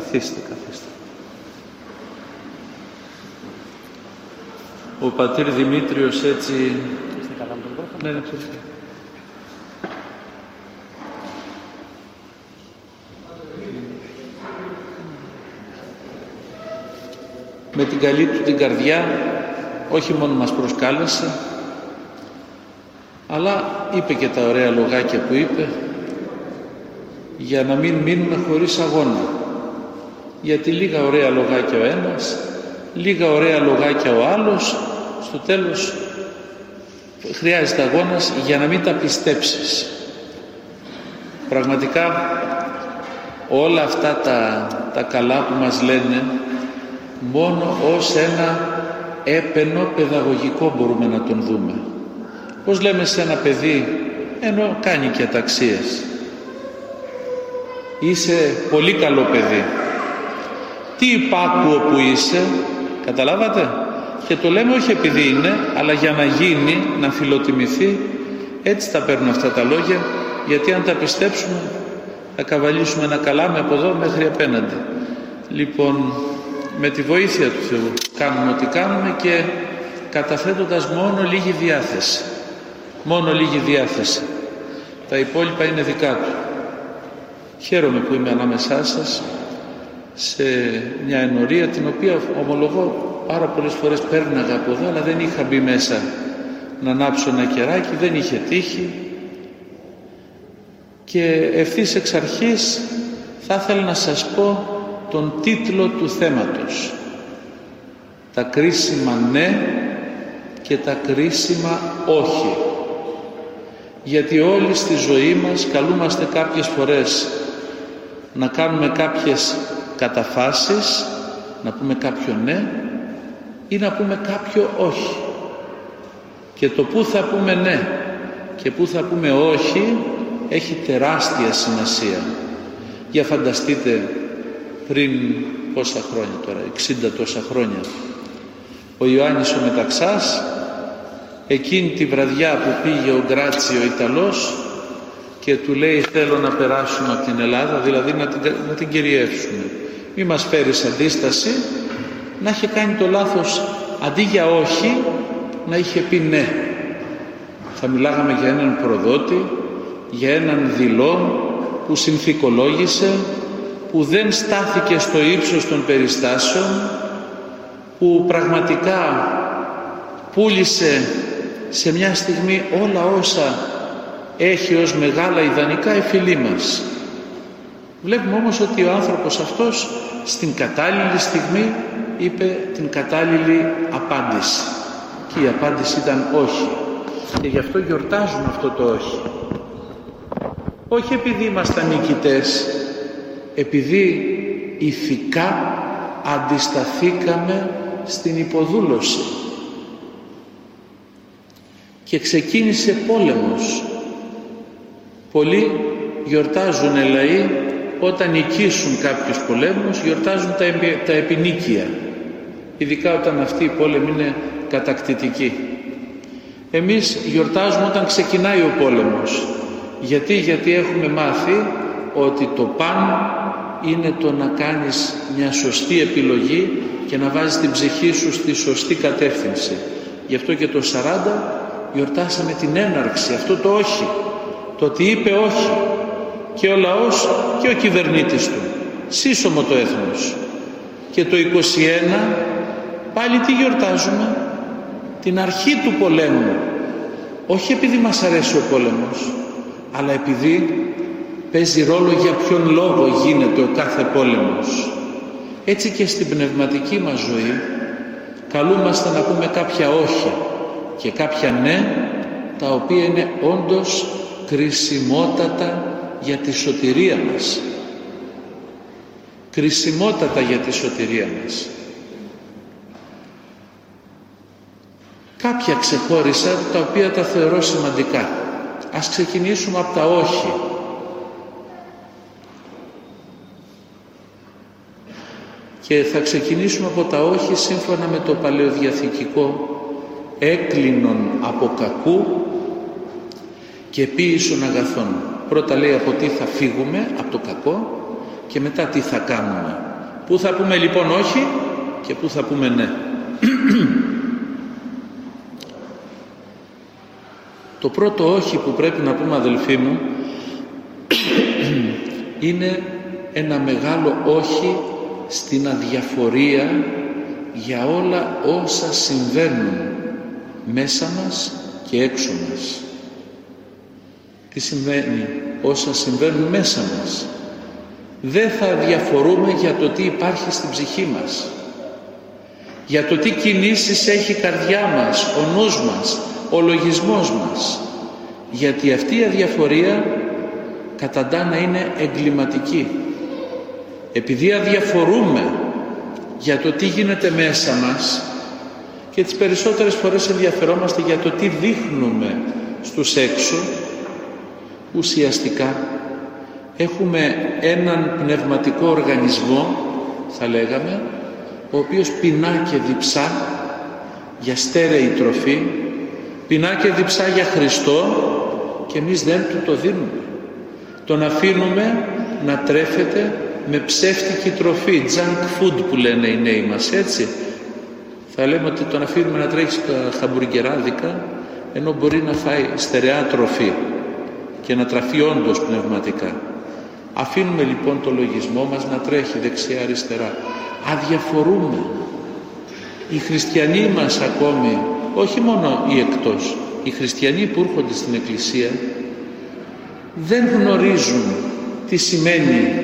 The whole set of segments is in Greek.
Καθίστε. Ο πατήρ Δημήτριος έτσι... Ναι, με την καλή του την καρδιά όχι μόνο μας προσκάλεσε, αλλά είπε και τα ωραία λογάκια που είπε, για να μην μείνουμε χωρίς αγώνα. Γιατί λίγα ωραία λογάκια ο ένας, λίγα ωραία λογάκια ο άλλος, στο τέλος χρειάζεται αγώνας για να μην τα πιστέψεις. Πραγματικά όλα αυτά τα καλά που μας λένε, μόνο ως ένα έπαινο παιδαγωγικό μπορούμε να τον δούμε. Πώς λέμε σε ένα παιδί, ενώ κάνει και αταξίες, είσαι πολύ καλό παιδί, τι υπάκουο που είσαι, καταλάβατε, και το λέμε όχι επειδή είναι, αλλά για να γίνει, να φιλοτιμηθεί. Έτσι τα παίρνουν αυτά τα λόγια, γιατί αν τα πιστέψουμε θα καβαλήσουμε ένα καλάμι από εδώ μέχρι απέναντι. Λοιπόν, με τη βοήθεια του Θεού κάνουμε ό,τι κάνουμε και καταθέτοντας μόνο λίγη διάθεση. Μόνο λίγη διάθεση. Τα υπόλοιπα είναι δικά του. Χαίρομαι που είμαι ανάμεσά σας σε μια ενορία την οποία ομολογώ πάρα πολλές φορές πέρναγα από εδώ, αλλά δεν είχα μπει μέσα να ανάψω ένα κεράκι, δεν είχε τύχει, και ευθύς εξ αρχής θα ήθελα να σας πω τον τίτλο του θέματος: τα κρίσιμα ναι και τα κρίσιμα όχι. Γιατί όλοι στη ζωή μας καλούμαστε κάποιες φορές να κάνουμε κάποιες καταφάσεις, να πούμε κάποιο ναι ή να πούμε κάποιο όχι. Και το που θα πούμε ναι και που θα πούμε όχι έχει τεράστια σημασία. Για φανταστείτε, πριν πόσα χρόνια τώρα, 60 τόσα χρόνια, ο Ιωάννης ο Μεταξάς, εκείνη τη βραδιά που πήγε ο Γκράτσι ο Ιταλός και του λέει θέλω να περάσουμε από την Ελλάδα, δηλαδή να την κυριεύσουμε, μη μας φέρεις αντίσταση, να είχε κάνει το λάθος, αντί για όχι να είχε πει ναι. Θα μιλάγαμε για έναν προδότη, για έναν δειλό που συνθηκολόγησε, που δεν στάθηκε στο ύψος των περιστάσεων, που πραγματικά πούλησε σε μια στιγμή όλα όσα έχει ως μεγάλα ιδανικά η φυλή μας. Βλέπουμε όμως ότι ο άνθρωπος αυτός στην κατάλληλη στιγμή είπε την κατάλληλη απάντηση, και η απάντηση ήταν όχι, και γι' αυτό γιορτάζουμε αυτό το όχι. Όχι επειδή ήμασταν νικητές, επειδή ηθικά αντισταθήκαμε στην υποδούλωση και ξεκίνησε πόλεμος. Πολλοί γιορτάζουν λαοί όταν νικήσουν κάποιους πολέμους, γιορτάζουν τα επινίκια, ειδικά όταν αυτή η πόλεμη είναι κατακτητική. Εμείς γιορτάζουμε όταν ξεκινάει ο πόλεμος. Γιατί έχουμε μάθει ότι το παν είναι το να κάνεις μια σωστή επιλογή και να βάζεις την ψυχή σου στη σωστή κατεύθυνση. Γι' αυτό και το 40 γιορτάσαμε την έναρξη, αυτό το όχι, το ότι είπε όχι, και ο λαός και ο κυβερνήτης του, σύσσωμο το έθνος. Και το 21 πάλι τι γιορτάζουμε? Την αρχή του πολέμου. Όχι επειδή μας αρέσει ο πόλεμος, αλλά επειδή παίζει ρόλο για ποιον λόγο γίνεται ο κάθε πόλεμος. Έτσι και στην πνευματική μας ζωή καλούμαστε να πούμε κάποια όχι και κάποια ναι, τα οποία είναι όντως κρισιμότατα για τη σωτηρία μας. Κρισιμότατα για τη σωτηρία μας. Κάποια ξεχώρισα, τα οποία τα θεωρώ σημαντικά. Ας ξεκινήσουμε από τα όχι. Και θα ξεκινήσουμε από τα όχι σύμφωνα με το παλαιοδιαθηκικό έκλεινον από κακού και ποίησον αγαθών. Πρώτα λέει από τι θα φύγουμε, από το κακό, και μετά τι θα κάνουμε. Πού θα πούμε λοιπόν όχι και πού θα πούμε ναι. Το πρώτο όχι που πρέπει να πούμε, αδελφοί μου, είναι ένα μεγάλο όχι στην αδιαφορία για όλα όσα συμβαίνουν μέσα μας και έξω μας. Τι σημαίνει όσα συμβαίνουν μέσα μας? Δεν θα αδιαφορούμε για το τι υπάρχει στην ψυχή μας, για το τι κινήσεις έχει η καρδιά μας, ο νους μας, ο λογισμός μας, γιατί αυτή η αδιαφορία καταντά να είναι εγκληματική. Επειδή αδιαφορούμε για το τι γίνεται μέσα μας, και τις περισσότερες φορές ενδιαφερόμαστε για το τι δείχνουμε στους έξω, ουσιαστικά έχουμε έναν πνευματικό οργανισμό, θα λέγαμε, ο οποίος πεινά και διψά για στέρεη τροφή, πεινά και διψά για Χριστό, και εμείς δεν του το δίνουμε. Τον αφήνουμε να τρέφεται με ψεύτικη τροφή, junk food που λένε οι νέοι μας, έτσι. Θα λέμε ότι τον αφήνουμε να τρέχει στα χαμπουργκεράδικα, ενώ μπορεί να φάει στερεά τροφή και να τραφεί όντως πνευματικά. Αφήνουμε λοιπόν το λογισμό μας να τρέχει δεξιά αριστερά. Αδιαφορούμε. Οι χριστιανοί μας ακόμη, όχι μόνο οι εκτός, οι χριστιανοί που έρχονται στην Εκκλησία, δεν γνωρίζουν τι σημαίνει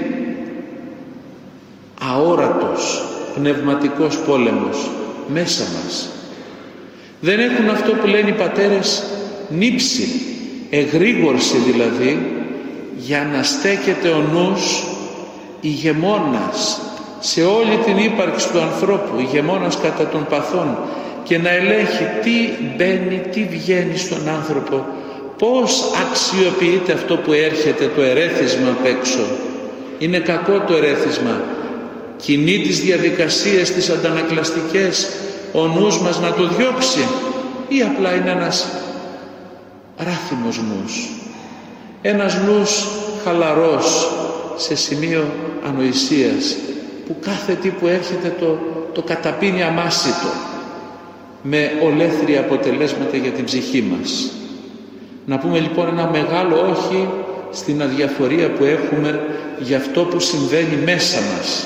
αόρατος πνευματικός πόλεμος μέσα μας. Δεν έχουν αυτό που λένε οι πατέρες νύψη, εγρήγορση δηλαδή, για να στέκεται ο νους ηγεμόνας σε όλη την ύπαρξη του ανθρώπου, ηγεμόνας κατά των παθών, και να ελέγχει τι μπαίνει, τι βγαίνει στον άνθρωπο, πώς αξιοποιείται αυτό που έρχεται, το ερέθισμα απ' έξω. Είναι κακό το ερέθισμα, κινεί τις διαδικασίες τις αντανακλαστικές ο νους μας να το διώξει, ή απλά είναι ένας ράθιμος νους, ένας νους χαλαρός σε σημείο ανοησίας, που κάθε τι που έρχεται το καταπίνει αμάσιτο, με ολέθρια αποτελέσματα για την ψυχή μας. Να πούμε λοιπόν ένα μεγάλο όχι στην αδιαφορία που έχουμε για αυτό που συμβαίνει μέσα μας.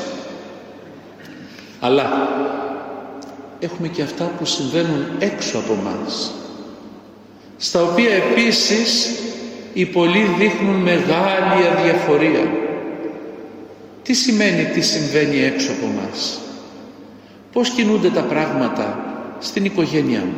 Αλλά έχουμε και αυτά που συμβαίνουν έξω από μας, στα οποία επίσης οι πολλοί δείχνουν μεγάλη αδιαφορία. Τι σημαίνει τι συμβαίνει έξω από μας? Πώς κινούνται τα πράγματα στην οικογένειά μου?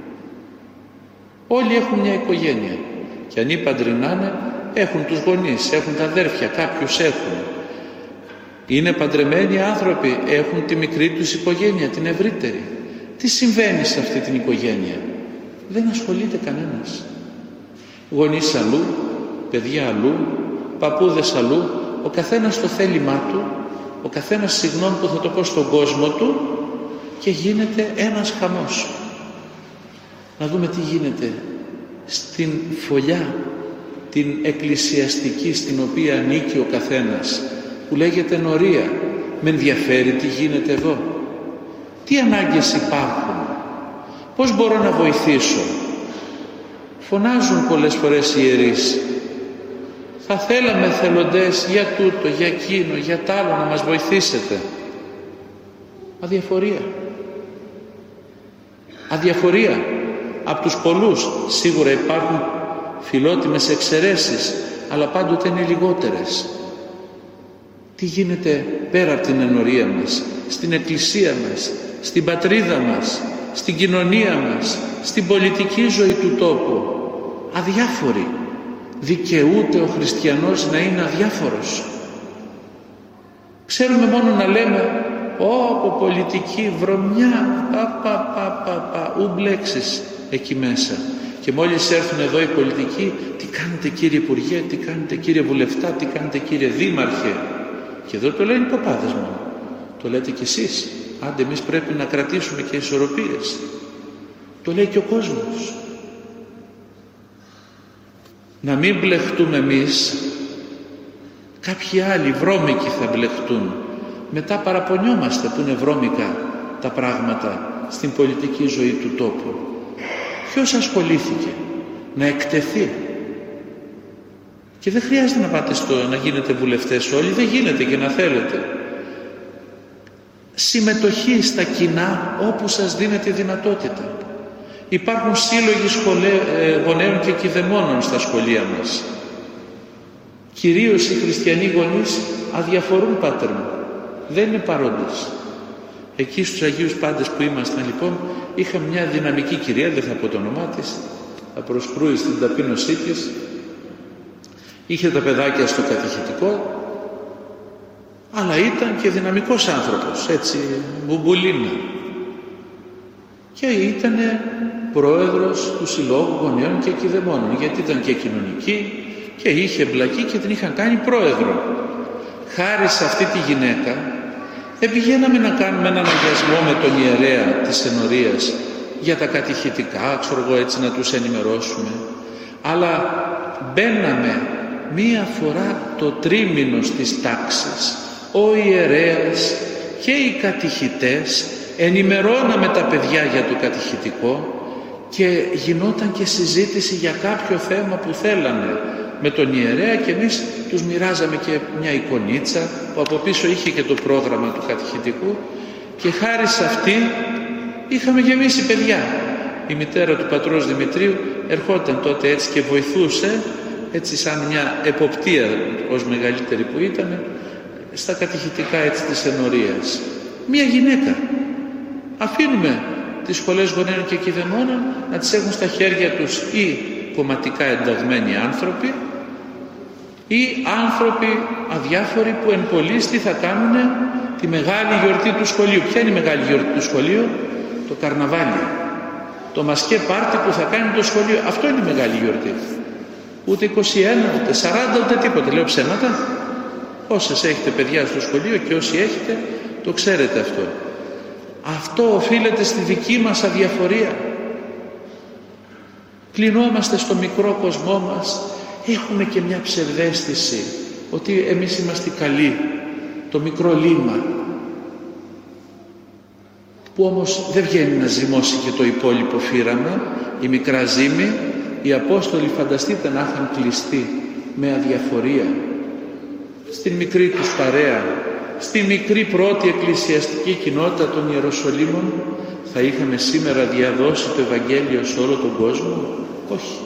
Όλοι έχουν μια οικογένεια, και αν ύπαντροι να είναι, έχουν τους γονείς, έχουν τα αδέρφια, κάποιους έχουν. Είναι παντρεμένοι άνθρωποι, έχουν τη μικρή τους οικογένεια, την ευρύτερη. Τι συμβαίνει σε αυτή την οικογένεια? Δεν ασχολείται κανένας. Γονείς αλλού, παιδιά αλλού, παππούδες αλλού, ο καθένας στο θέλημά του, ο καθένας, συγγνώμη που θα το πω, στον κόσμο του, και γίνεται ένας χαμός. Να δούμε τι γίνεται στην φωλιά, την εκκλησιαστική, στην οποία ανήκει ο καθένας, που λέγεται νορία. Με ενδιαφέρει τι γίνεται εδώ? Τι ανάγκες υπάρχουν? Πώς μπορώ να βοηθήσω? Φωνάζουν πολλές φορές οι ιερείς. Θα θέλαμε θελοντές για τούτο, για εκείνο, για τ' άλλο, να μας βοηθήσετε. Αδιαφορία. Αδιαφορία από τους πολλούς. Σίγουρα υπάρχουν φιλότιμες εξαιρέσεις, αλλά πάντοτε είναι λιγότερες. Τι γίνεται πέρα από την ενορία μας, στην εκκλησία μας, στην πατρίδα μας, στην κοινωνία μας, στην πολιτική ζωή του τόπου? Αδιάφοροι. Δικαιούται ο χριστιανός να είναι αδιάφορος? Ξέρουμε μόνο να λέμε από πολιτική βρωμιά, ου μπλέξεις εκεί μέσα. Και μόλις έρθουν εδώ οι πολιτικοί, τι κάνετε κύριε Υπουργέ, τι κάνετε κύριε Βουλευτά, τι κάνετε κύριε Δήμαρχε? Και εδώ το λένε οι παπάδες μόνο. Το λέτε κι εσείς. Άντε, εμείς πρέπει να κρατήσουμε και ισορροπίες. Το λέει και ο κόσμος. Να μην μπλεχτούμε εμείς, κάποιοι άλλοι βρώμικοι θα μπλεχτούν, μετά παραπονιόμαστε που είναι βρώμικα τα πράγματα στην πολιτική ζωή του τόπου. Ποιος ασχολήθηκε να εκτεθεί? Και δεν χρειάζεται να πάτε να γίνετε βουλευτές όλοι, δεν γίνεται και να θέλετε. Συμμετοχή στα κοινά όπου σας δίνεται δυνατότητα. Υπάρχουν σύλλογοι γονέων και κηδεμόνων στα σχολεία μας. Κυρίως οι χριστιανοί γονείς αδιαφορούν, πάτερ μου, δεν είναι παρόντες. Εκεί στους Αγίους Πάντες που ήμασταν λοιπόν, είχα μια δυναμική κυρία, δεν θα πω το όνομά της, θα προσκρούει στην ταπείνωσή της, είχε τα παιδάκια στο κατηχητικό, αλλά ήταν και δυναμικός άνθρωπος, έτσι, μπουμπουλίνα. Και ήταν πρόεδρος του Συλλόγου Γονέων και Κηδεμόνων, γιατί ήταν και κοινωνική και είχε εμπλακεί και την είχαν κάνει πρόεδρο. Χάρη σε αυτή τη γυναίκα δεν πηγαίναμε να κάνουμε έναν αγιασμό με τον ιερέα της ενορίας για τα κατηχητικά, ξέρω εγώ, έτσι να τους ενημερώσουμε, αλλά μπαίναμε μία φορά το τρίμηνο στις τάξεις, ο ιερέας και οι κατηχητές, ενημερώναμε τα παιδιά για το κατηχητικό και γινόταν και συζήτηση για κάποιο θέμα που θέλανε με τον ιερέα και εμείς τους μοιράζαμε και μια εικονίτσα που από πίσω είχε και το πρόγραμμα του κατηχητικού και χάρη σε αυτή είχαμε γεμίσει παιδιά. Η μητέρα του πατρός Δημητρίου ερχόταν τότε έτσι και βοηθούσε έτσι σαν μια εποπτεία ως μεγαλύτερη που ήταν στα κατηχητικά έτσι της ενορίας. Μια γυναίκα. Αφήνουμε τις σχολές γονέων και κηδεμόνων να τις έχουν στα χέρια τους ή κομματικά ενταγμένοι άνθρωποι ή άνθρωποι αδιάφοροι που εν πολλοίς τι θα κάνουν τη μεγάλη γιορτή του σχολείου. Ποια είναι η μεγάλη γιορτή του σχολείου? Το καρναβάλι, το μασκέ πάρτι που θα κάνει το σχολείο. Αυτό είναι η μεγάλη γιορτή. Ούτε 21, ούτε 40, ούτε τίποτα. Λέω ψέματα? Όσες έχετε παιδιά στο σχολείο και όσοι έχετε το ξέρετε αυτό. Αυτό οφείλεται στη δική μας αδιαφορία. Κλεινόμαστε στο μικρό κοσμό μας, έχουμε και μια ψευδαίσθηση ότι εμείς είμαστε καλοί, το μικρό λίμα, που όμως δεν βγαίνει να ζυμώσει και το υπόλοιπο φύραμα, η μικρά ζύμη. Οι Απόστολοι φανταστείτε να είχαν κλειστεί με αδιαφορία στην μικρή τους παρέα, στη μικρή πρώτη εκκλησιαστική κοινότητα των Ιεροσολύμων, θα είχαμε σήμερα διαδώσει το Ευαγγέλιο σε όλο τον κόσμο? Όχι.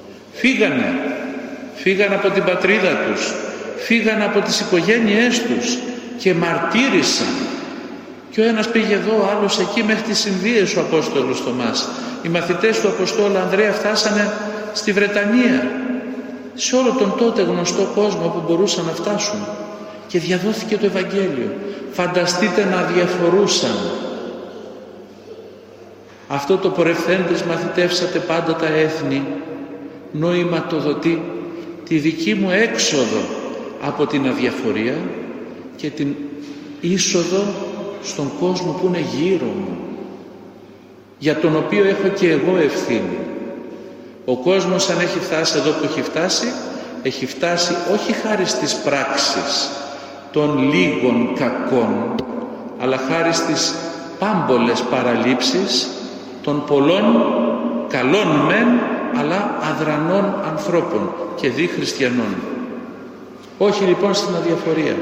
Φύγανε από την πατρίδα τους, φύγανε από τις οικογένειές τους και μαρτύρησαν. Και ο ένας πήγε εδώ, ο άλλος εκεί, μέχρι τις Ινδίες ο Απόστολος Θωμάς. Οι μαθητές του Αποστόλου Ανδρέα φτάσανε στη Βρετανία, σε όλο τον τότε γνωστό κόσμο που μπορούσαν να φτάσουν, και διαδόθηκε το Ευαγγέλιο. Φανταστείτε να διαφορούσαν. Αυτό το πορευθέντες μαθητεύσατε πάντα τα έθνη νοηματοδοτεί τη δική μου έξοδο από την αδιαφορία και την είσοδο στον κόσμο που είναι γύρω μου, για τον οποίο έχω και εγώ ευθύνη. Ο κόσμος, αν έχει φτάσει εδώ που έχει φτάσει όχι χάρη στις πράξεις των λίγων κακών, αλλά χάρη στις πάμπολες παραλήψεις των πολλών καλών μεν, αλλά αδρανών ανθρώπων και δι χριστιανών. Όχι λοιπόν στην αδιαφορία,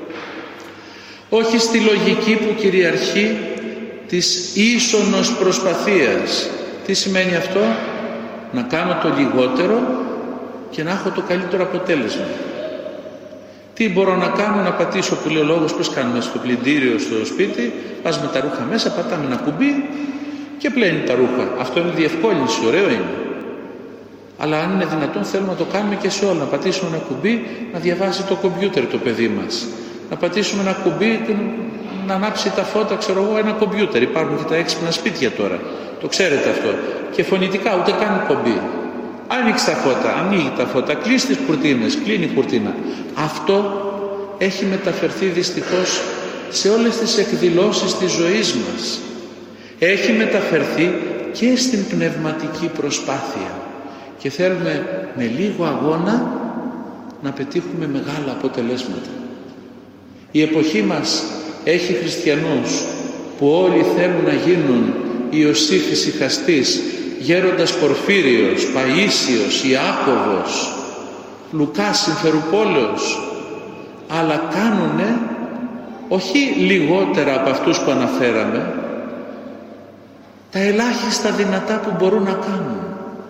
όχι στη λογική που κυριαρχεί της ίσονος προσπαθίας. Τι σημαίνει αυτό? Να κάνω το λιγότερο και να έχω το καλύτερο αποτέλεσμα. Τι μπορώ να κάνω? Να πατήσω, που λέει ο λόγος, πώς κάνουμε στο πλυντήριο στο σπίτι, πας με τα ρούχα μέσα, πατάμε ένα κουμπί και πλένει τα ρούχα. Αυτό είναι διευκόλυνση, ωραίο είναι. Αλλά αν είναι δυνατόν θέλουμε να το κάνουμε και σε όλα. Να πατήσουμε ένα κουμπί να διαβάσει το κομπιούτερ το παιδί μας. Να πατήσουμε ένα κουμπί να ανάψει τα φώτα, ξέρω εγώ, ένα κομπιούτερ. Υπάρχουν και τα έξυπνα σπίτια τώρα. Το ξέρετε αυτό. Και φωνητικά ούτε καν κομπί. Άνοιξε τα φώτα, ανοίγει τα φώτα, κλείς τις κουρτίνες, κλείνει η κουρτίνα. Αυτό έχει μεταφερθεί δυστυχώς σε όλες τις εκδηλώσεις της ζωής μας. Έχει μεταφερθεί και στην πνευματική προσπάθεια. Και θέλουμε με λίγο αγώνα να πετύχουμε μεγάλα αποτελέσματα. Η εποχή μας έχει χριστιανούς που όλοι θέλουν να γίνουν Ιωσήφ Ησυχαστής, Γέροντας Πορφύριος, Παΐσιος, Ιάκωβος, Λουκάς Συμφερουπόλεως, αλλά κάνουνε όχι λιγότερα από αυτούς που αναφέραμε, τα ελάχιστα δυνατά που μπορούν να κάνουν.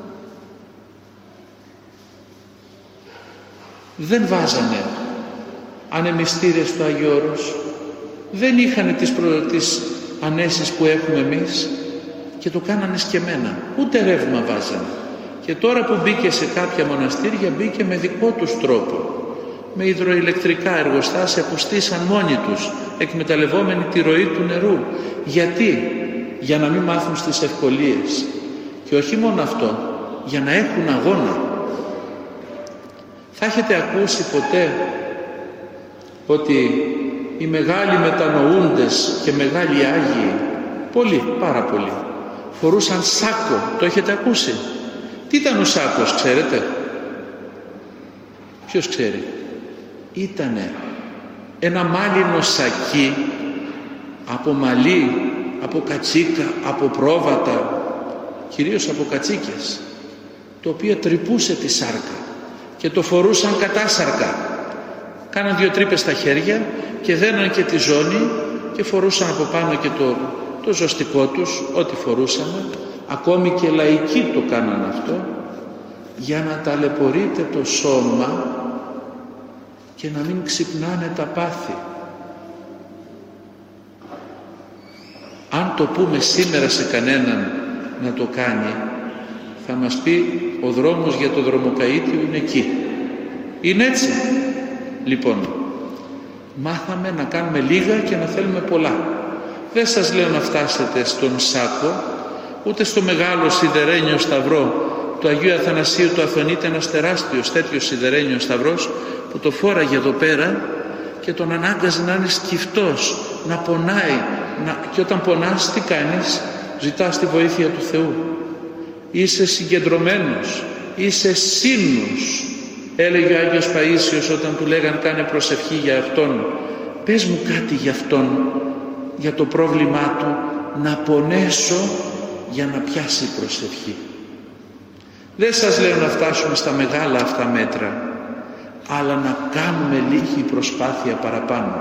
Δεν βάζανε ανεμιστήρια στο Άγιο Όρος, δεν είχαν τις ανέσεις που έχουμε εμείς και το κάνανε σκεμμένα, ούτε ρεύμα βάζανε. Και τώρα που μπήκε σε κάποια μοναστήρια, μπήκε με δικό τους τρόπο, με υδροηλεκτρικά εργοστάσια που στήσαν μόνοι τους, εκμεταλλευόμενοι τη ροή του νερού. Γιατί? Για να μην μάθουν στις ευκολίες. Και όχι μόνο αυτό, για να έχουν αγώνα. Θα έχετε ακούσει ποτέ ότι οι μεγάλοι μετανοούντες και μεγάλοι Άγιοι, πολλοί, πάρα πολλοί, φορούσαν σάκο? Το έχετε ακούσει? Τι ήταν ο σάκος, ξέρετε? Ποιος ξέρει? Ήτανε ένα μάλινο σακί από μαλλί, από κατσίκα, από πρόβατα, κυρίως από κατσίκες, το οποίο τρυπούσε τη σάρκα και το φορούσαν κατάσαρκα. Κάναν 2 τρύπες στα χέρια και δέναν και τη ζώνη και φορούσαν από πάνω και το ζωστικό τους, ό,τι φορούσαν. Ακόμη και λαϊκοί το κάναν αυτό, για να ταλαιπωρείται το σώμα και να μην ξυπνάνε τα πάθη. Αν το πούμε σήμερα σε κανέναν να το κάνει, θα μας πει ο δρόμος για το δρομοκαΐτιο είναι εκεί. Είναι έτσι? Λοιπόν, μάθαμε να κάνουμε λίγα και να θέλουμε πολλά. Δεν σας λέω να φτάσετε στον σάκο, ούτε στο μεγάλο σιδερένιο σταυρό του Αγίου Αθανασίου του Αθωνίτη, ένας τεράστιος τέτοιος σιδερένιος σταυρός που το φόραγε εδώ πέρα και τον ανάγκαζε να είναι σκυφτός, να πονάει, και όταν πονάς τι κάνεις? Ζητάς τη βοήθεια του Θεού. Είσαι συγκεντρωμένος, είσαι σύνους. Έλεγε ο Άγιος Παΐσιος όταν του λέγαν κάνε προσευχή για αυτόν, πες μου κάτι για αυτόν, για το πρόβλημά του, να πονέσω για να πιάσει η προσευχή. Δεν σας λέω να φτάσουμε στα μεγάλα αυτά μέτρα, αλλά να κάνουμε λίγη προσπάθεια παραπάνω.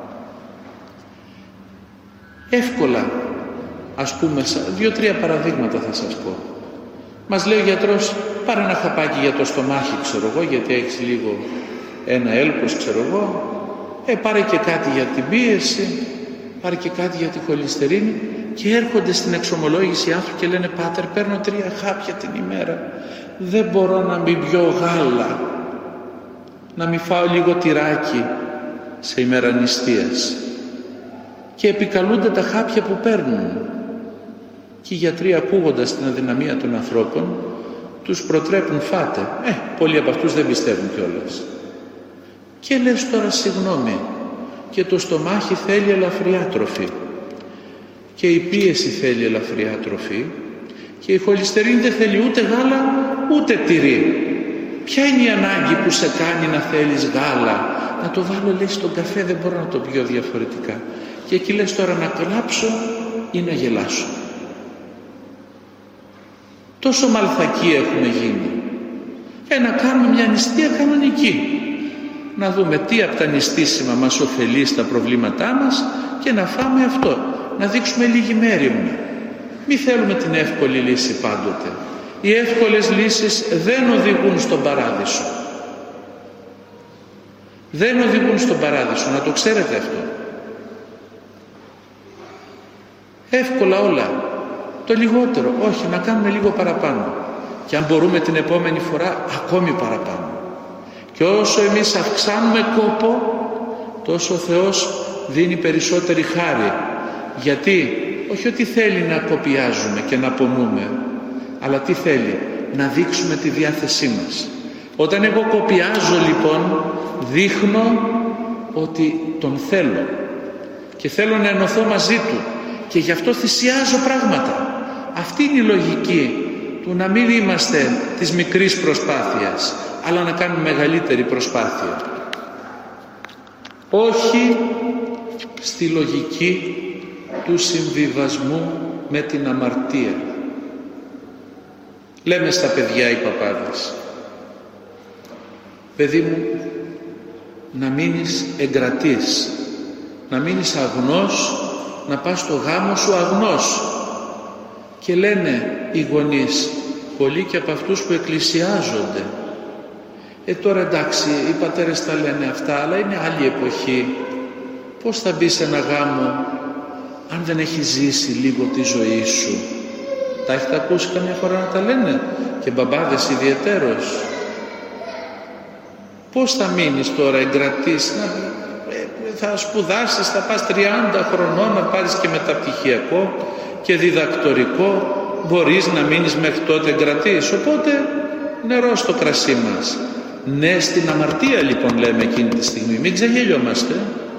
Εύκολα, ας πούμε, 2-3 παραδείγματα θα σας πω. Μας λέει ο γιατρός, πάρε ένα χαπάκι για το στομάχι, ξέρω εγώ, γιατί έχεις λίγο ένα έλκος, ξέρω εγώ. Πάρε και κάτι για την πίεση, πάρε και κάτι για τη χολυστερίνη. Και έρχονται στην εξομολόγηση οι άνθρωποι και λένε, πάτερ, παίρνω 3 χάπια την ημέρα. Δεν μπορώ να μην πιω γάλα, να μην φάω λίγο τυράκι σε ημέρα νηστείας. Και επικαλούνται τα χάπια που παίρνουν. Και οι γιατροί, ακούγοντας την αδυναμία των ανθρώπων, τους προτρέπουν, φάτε. Πολλοί από αυτούς δεν πιστεύουν κιόλας. Και λες τώρα, συγγνώμη, και το στομάχι θέλει ελαφριά τροφή, και η πίεση θέλει ελαφριά τροφή, και η χολυστερίνη δεν θέλει ούτε γάλα ούτε τυρί. Ποια είναι η ανάγκη που σε κάνει να θέλεις γάλα? Να το βάλω, λέει, στον καφέ, δεν μπορώ να το πιω διαφορετικά. Και εκεί λες τώρα να κλάψω ή να γελάσω. Τόσο μαλθακοί έχουμε γίνει. Να κάνουμε μια νηστεία κανονική. Να δούμε τι από τα νηστίσιμα μας ωφελεί στα προβλήματά μας και να φάμε αυτό. Να δείξουμε λίγη μέριμνα. Μη θέλουμε την εύκολη λύση πάντοτε. Οι εύκολες λύσεις δεν οδηγούν στον παράδεισο. Δεν οδηγούν στον παράδεισο, να το ξέρετε αυτό. Εύκολα όλα. Το λιγότερο, όχι, να κάνουμε λίγο παραπάνω. Και αν μπορούμε την επόμενη φορά, ακόμη παραπάνω. Και όσο εμείς αυξάνουμε κόπο, τόσο ο Θεός δίνει περισσότερη χάρη. Γιατί? Όχι ότι θέλει να κοπιάζουμε και να πονούμε, αλλά τι θέλει? Να δείξουμε τη διάθεσή μας. Όταν εγώ κοπιάζω λοιπόν, δείχνω ότι τον θέλω και θέλω να ενωθώ μαζί του και γι' αυτό θυσιάζω πράγματα. Αυτή είναι η λογική του να μην είμαστε της μικρής προσπάθειας, αλλά να κάνουμε μεγαλύτερη προσπάθεια. Όχι στη λογική του συμβιβασμού με την αμαρτία. Λέμε στα παιδιά οι παπάδες, παιδί μου, να μείνεις εγκρατής, να μείνεις αγνός, να πας στο γάμο σου αγνός. Και λένε οι γονείς, πολλοί και από αυτούς που εκκλησιάζονται, τώρα εντάξει, οι πατέρες τα λένε αυτά, αλλά είναι άλλη εποχή. Πώς θα μπεις σε ένα γάμο αν δεν έχεις ζήσει λίγο τη ζωή σου? Τα έχετε ακούσει καμιά φορά να τα λένε, και μπαμπάδες ιδιαιτέρως? Πώς θα μείνεις τώρα εγκρατής? Θα σπουδάσεις, θα πας 30 χρονών να πάρεις και μεταπτυχιακό και διδακτορικό, μπορείς να μείνεις μέχρι τότε εγκρατής? Οπότε νερό στο κρασί μας. Ναι στην αμαρτία λοιπόν λέμε εκείνη τη στιγμή, μην ξεγελιόμαστε.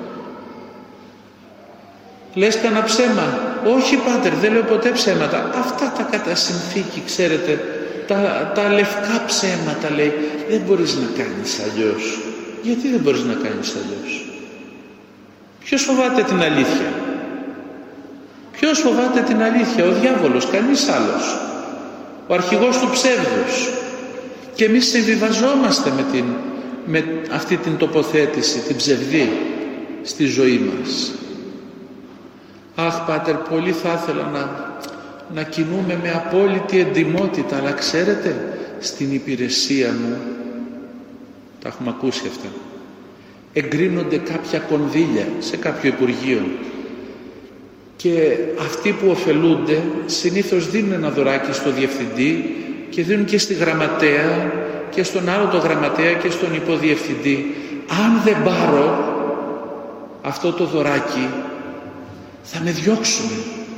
Λες κανένα ψέμα? Όχι πάτερ, δεν λέω ποτέ ψέματα. Αυτά τα κατά συνθήκη, ξέρετε, τα λευκά ψέματα, λέει, δεν μπορείς να κάνεις αλλιώς. Γιατί δεν μπορείς να κάνεις αλλιώς? Ποιος φοβάται την αλήθεια? Ποιος φοβάται την αλήθεια? Ο διάβολος, κανείς άλλος. Ο αρχηγός του ψεύδους. Και εμείς συμβιβαζόμαστε με αυτή την τοποθέτηση, την ψευδή στη ζωή μας. Αχ πάτερ, πολύ θα ήθελα να κινούμε με απόλυτη εντιμότητα, αλλά ξέρετε, στην υπηρεσία μου, τα έχουμε ακούσει αυτά, εγκρίνονται κάποια κονδύλια σε κάποιο υπουργείο και αυτοί που ωφελούνται συνήθως δίνουν ένα δωράκι στο διευθυντή και δίνουν και στη γραμματέα και στον άλλο το γραμματέα και στον υποδιευθυντή. Αν δεν πάρω αυτό το δωράκι θα με διώξουν.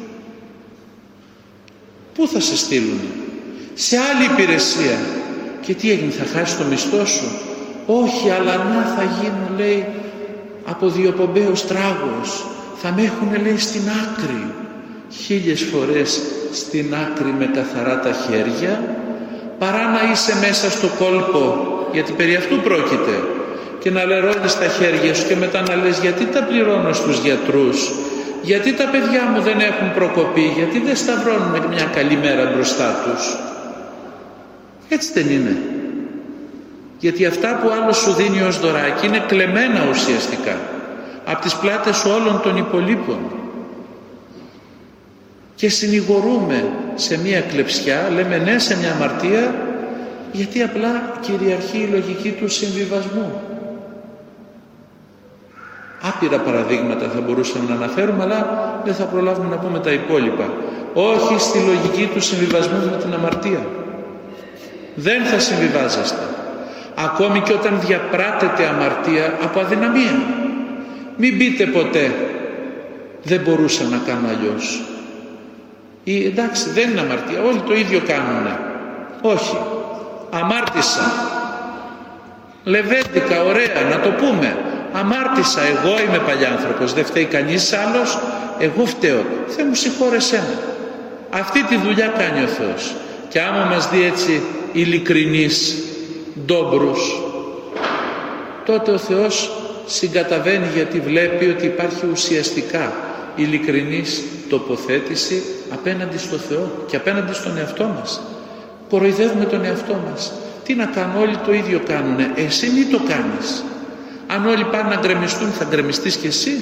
Πού θα σε στείλουν? Σε άλλη υπηρεσία. Και τι έγινε, θα χάσεις το μισθό σου? Όχι, αλλά να θα γίνω, λέει, από διοπομπαίος τράγος. Θα με έχουν, λέει, στην άκρη. 1000 φορές στην άκρη με καθαρά τα χέρια, παρά να είσαι μέσα στο κόλπο, γιατί περί αυτού πρόκειται, και να λερώνεις τα χέρια σου και μετά να λες, γιατί τα πληρώνω στους γιατρούς, γιατί τα παιδιά μου δεν έχουν προκοπή, γιατί δεν σταυρώνουν μια καλή μέρα μπροστά τους? Έτσι δεν είναι? Γιατί αυτά που άλλος σου δίνει ως δωράκι είναι κλεμμένα ουσιαστικά από τις πλάτες όλων των υπολείπων. Και συνηγορούμε σε μια κλεψιά, λέμε ναι σε μια αμαρτία, γιατί απλά κυριαρχεί η λογική του συμβιβασμού. Άπειρα παραδείγματα θα μπορούσαμε να αναφέρουμε, αλλά δεν θα προλάβουμε να πούμε τα υπόλοιπα. Όχι στη λογική του συμβιβασμού με την αμαρτία. Δεν θα συμβιβάζεστε. Ακόμη και όταν διαπράτετε αμαρτία από αδυναμία. Μην πείτε ποτέ, δεν μπορούσα να κάνω αλλιώς. Ή εντάξει, δεν είναι αμαρτία, όλοι το ίδιο κάνουνε. Όχι. Αμάρτησα. Λεβέντικα, ωραία, να το πούμε. Αμάρτησα, εγώ είμαι παλιάνθρωπος, δεν φταίει κανείς άλλος, εγώ φταίω. Θεέ μου, συγχώρεσέ με. Αυτή τη δουλειά κάνει ο Θεός. Και άμα μας δει έτσι ειλικρινείς, ντόμπρους, τότε ο Θεός συγκαταβαίνει, γιατί βλέπει ότι υπάρχει ουσιαστικά ειλικρινής τοποθέτηση απέναντι στο Θεό και απέναντι στον εαυτό μας. Κοροϊδεύουμε τον εαυτό μας. Τι να κάνω, όλοι το ίδιο κάνουνε, εσύ μη το κάνεις. Αν όλοι πάνε να γκρεμιστούν, θα γκρεμιστείς κι εσύ?